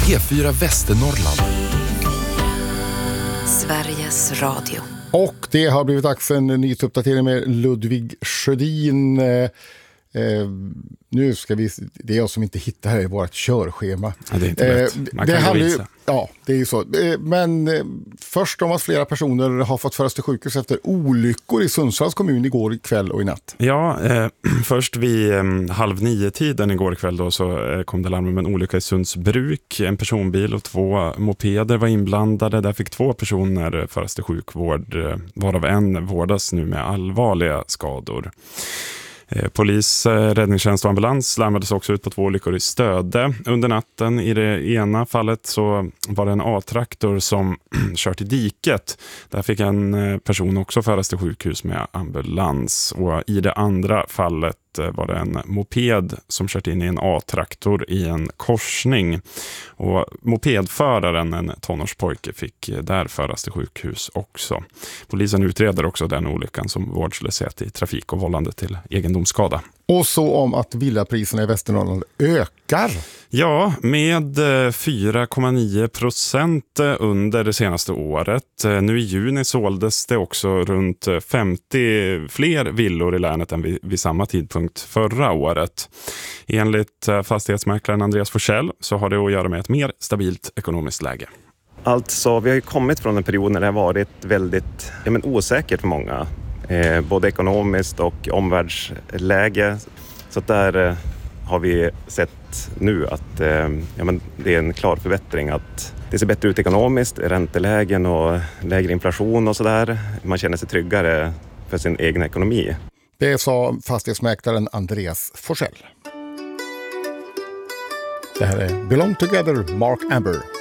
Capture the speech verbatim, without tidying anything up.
P fyra Västernorrland. Sveriges Radio. Och det har blivit dags för en nyhetsuppdatering med Ludvig Sjödin. Eh, eh, nu ska vi, det är jag som inte hittar här i vårt körschema. Ja, det är inte rätt. Man det kan handlar gå ju, ja, det är ju så. Eh, men eh, först om att flera personer har fått föras till sjukhus efter olyckor i Sundsvalls kommun igår kväll och i natt. Ja, eh, först vid eh, halv nio tiden igår kväll då, så eh, kom det larm om en olycka i Sundsbruk. En personbil och två mopeder var inblandade. Där fick två personer föras till sjukvård, eh, varav en vårdas nu med allvarliga skador. Polis, räddningstjänst och ambulans larmades också ut på två olyckor i Stöde under natten. I det ena fallet så var det en A-traktor som kört i diket. Där fick en person också föras till sjukhus med ambulans. Och i det andra fallet var det en moped som kört in i en A-traktor i en korsning. Och mopedföraren, en tonårspojke, fick där föras till sjukhus också. Polisen utreder också den olyckan som vårdslöshet i trafik och vållande till egendomsskada. Och så om att villapriserna i Västernorrland ökar. Ja, med fyra komma nio procent under det senaste året. Nu i juni såldes det också runt femtio fler villor i länet än vid, vid samma tidpunkt förra året. Enligt fastighetsmäklaren Andreas Forsell så har det att göra med ett mer stabilt ekonomiskt läge. Alltså, vi har ju kommit från en period när det har varit väldigt ja, men osäkert för många. Eh, både ekonomiskt och omvärldsläge. Så att där eh, har vi sett nu att eh, ja, men det är en klar förbättring. Att det ser bättre ut ekonomiskt, räntelägen och lägre inflation och sådär. Man känner sig tryggare för sin egen ekonomi. Det sa fastighetsmäklaren Andreas Forsell. Det här är Belong Together, Mark Amber.